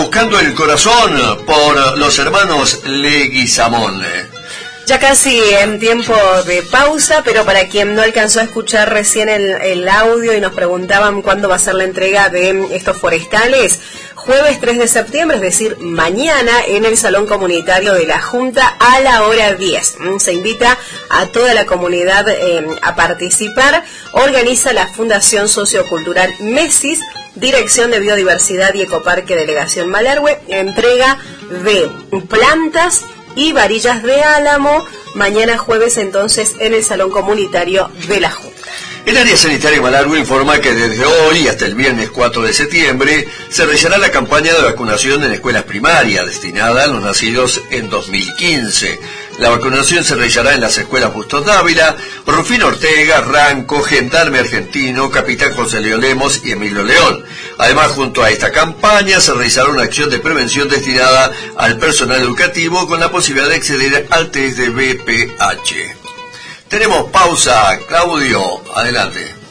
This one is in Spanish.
Buscando el Corazón por los hermanos Leguizamón. Ya casi en tiempo de pausa, pero para quien no alcanzó a escuchar recién el audio y nos preguntaban cuándo va a ser la entrega de estos forestales, jueves 3 de septiembre, es decir, mañana, en el Salón Comunitario de la Junta a la hora 10. Se invita a toda la comunidad a participar. Organiza la Fundación Sociocultural Mesis, Dirección de Biodiversidad y Ecoparque Delegación Malargüe, entrega de plantas y varillas de álamo, mañana jueves entonces en el Salón Comunitario de la Junta. El área sanitaria Malargüe informa que desde hoy hasta el viernes 4 de septiembre se realizará la campaña de vacunación en escuelas primarias destinada a los nacidos en 2015. La vacunación se realizará en las escuelas Bustos Dávila, Rufino Ortega, Ranco, Gendarme Argentino, Capitán José Leo Lemos y Emilio León. Además, junto a esta campaña se realizará una acción de prevención destinada al personal educativo con la posibilidad de acceder al test de VPH. Tenemos pausa, Claudio, adelante.